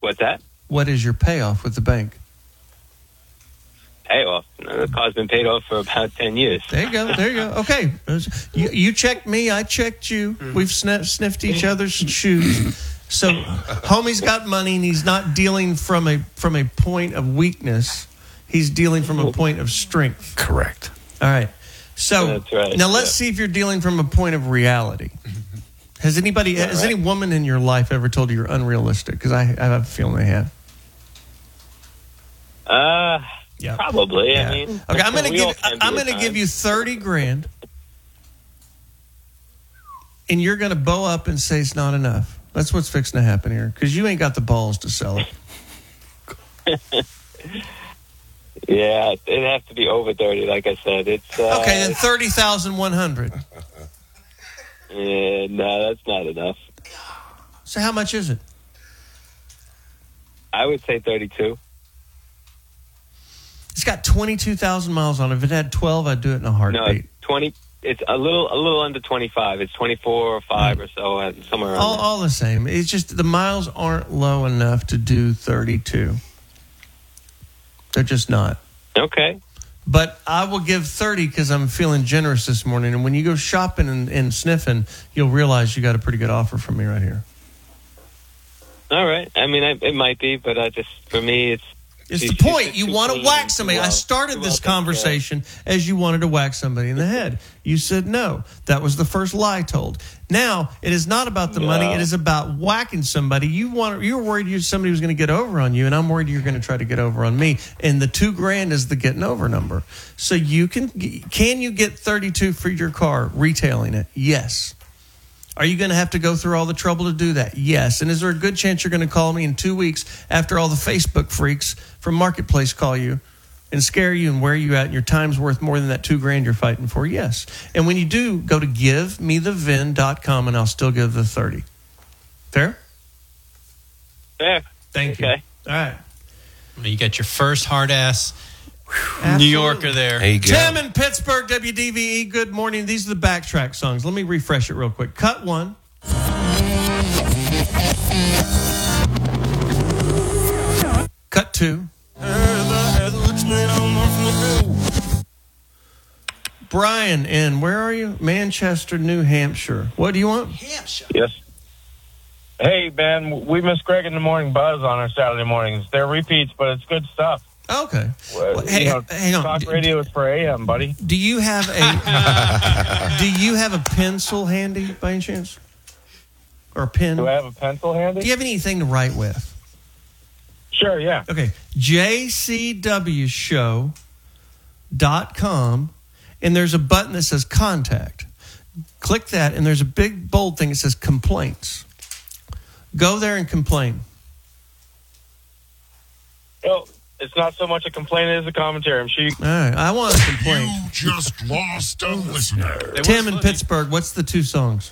What's that? What is your payoff with the bank? Payoff. The car's been paid off for about 10 years. There you go. Okay. You checked me, I checked you. We've sniffed each other's shoes. So homie's got money, and he's not dealing from a point of weakness. He's dealing from a point of strength. Correct. All right. So That's right. now let's see if you're dealing from a point of reality. Has any woman in your life ever told you you're unrealistic? Because I have a feeling they have. Yeah. Probably. Yeah. I mean, okay, I'm going to give you $30,000, and you're going to bow up and say it's not enough. That's what's fixing to happen here, because you ain't got the balls to sell it. Yeah, it'd have to be over 30. Like I said, it's okay. Then 30,100. Yeah, no, that's not enough. So how much is it? I would say 32. It's got 22,000 miles on it. If it had 12, I'd do it in a heartbeat. No, 20. It's a little under 25. It's 24 or 5 or so, somewhere around there. All the same. It's just the miles aren't low enough to do 32. They're just not. Okay. But I will give 30 because I'm feeling generous this morning. And when you go shopping and sniffing, you'll realize you got a pretty good offer from me right here. All right. I mean, it might be, but for me, it's the point. You want to whack somebody. I started this conversation as you wanted to whack somebody in the head. You said no. That was the first lie told. Now, it is not about the money. It is about whacking somebody. You were worried somebody was going to get over on you, and I'm worried you're going to try to get over on me. And the $2,000 is the getting over number. So can you get 32 for your car retailing it? Yes. Are you going to have to go through all the trouble to do that? Yes. And is there a good chance you're going to call me in 2 weeks after all the Facebook freaks from Marketplace call you and scare you and wear you out and your time's worth more than that $2,000 you're fighting for? Yes. And when you do, go to givemethevin.com and I'll still give the 30. Fair? Fair. Thank you. Okay. All right. You got your first hard-ass Absolutely. New Yorker there. There you go. Tim in Pittsburgh, WDVE, good morning. These are the backtrack songs. Let me refresh it real quick. Cut 1. Cut 2. Brian in, where are you? Manchester, New Hampshire. What do you want? Hampshire. Yes. Hey, Ben, we miss Greg in the Morning Buzz on our Saturday mornings. They're repeats, but it's good stuff. Okay. Well, Hey, hang on. Talk radio is for AM, buddy. Do you have a pencil handy by any chance? Or a pen? Do I have a pencil handy? Do you have anything to write with? Sure, yeah. Okay. jcwshow.com, and there's a button that says contact. Click that, and there's a big bold thing that says complaints. Go there and complain. Oh, it's not so much a complaint as a commentary. I'm sure you... All right. I want a complaint. You just lost a listener. Tim in Pittsburgh, what's the 2 songs?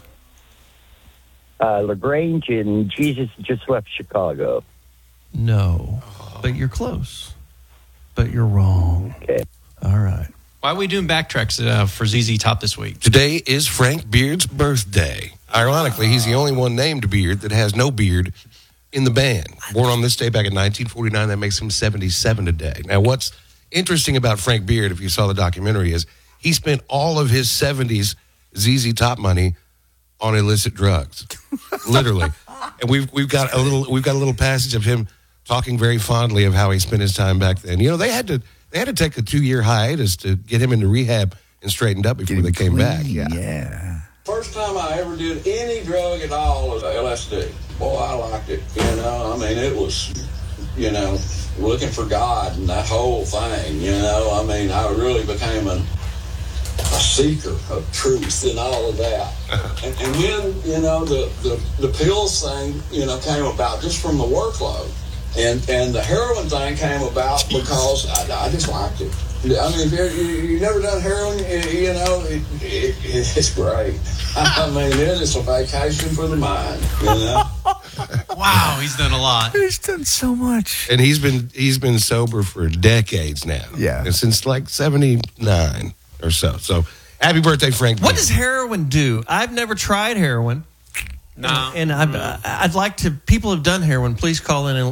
LaGrange and Jesus Just Left Chicago. No. But you're close. But you're wrong. Okay. All right. Why are we doing backtracks for ZZ Top this week? Today is Frank Beard's birthday. Ironically, he's the only one named Beard that has no beard in the band. Born on this day back in 1949, that makes him 77 today. Now, what's interesting about Frank Beard, if you saw the documentary, is he spent all of his 70s ZZ Top money on illicit drugs, literally. And we've got a little passage of him talking very fondly of how he spent his time back then. You know, they had to take a 2-year hiatus to get him into rehab and straightened up before they came back. Yeah. First time I ever did any drug at all was LSD. Boy, I liked it. You know, I mean, it was, you know, looking for God and that whole thing. You know, I mean, I really became a seeker of truth and all of that. And then, you know, the pills thing, you know, came about just from the workload. And the heroin thing came about because I just liked it. I mean, you never done heroin, you know, it's great. I mean, it is a vacation for the mind, you know. Wow, he's done a lot. He's done so much. And he's been sober for decades now. Yeah. And since like 79 or so. So happy birthday, Frank. What does heroin do? I've never tried heroin. No. And I'd like to, people have done heroin. Please call in and